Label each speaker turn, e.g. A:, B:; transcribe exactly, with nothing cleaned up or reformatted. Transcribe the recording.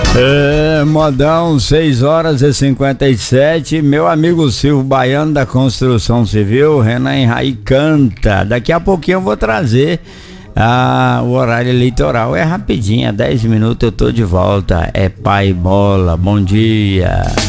A: É, modão, seis horas e cinquenta e sete. Meu amigo Silvio Baiano da Construção Civil, Renan Raí canta. Daqui a pouquinho eu vou trazer ah, o horário eleitoral. É rapidinho, é dez minutos eu tô de volta. É pai bola, bom dia.